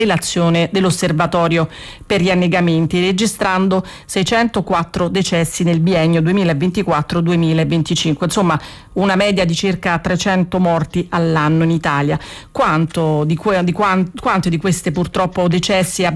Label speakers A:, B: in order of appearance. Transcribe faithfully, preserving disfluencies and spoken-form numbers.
A: relazione dell'Osservatorio per gli annegamenti, registrando seicentoquattro decessi nel biennio duemilaventiquattro duemilaventicinque, insomma una media di circa trecento morti all'anno in Italia. Quanto di, que- di, quant- quanto di queste purtroppo decessi